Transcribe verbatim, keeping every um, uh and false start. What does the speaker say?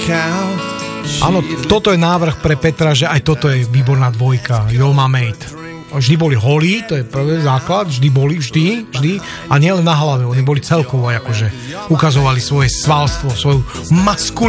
Áno, toto je návrh pre Petra, že aj toto je výborná dvojka. Yo, ma mate. Vždy boli holí, to je prvý základ, vždy boli, vždy, vždy. A nielen na hlave, oni boli celkovo, akože ukazovali svoje svalstvo, svoju maskulinitu.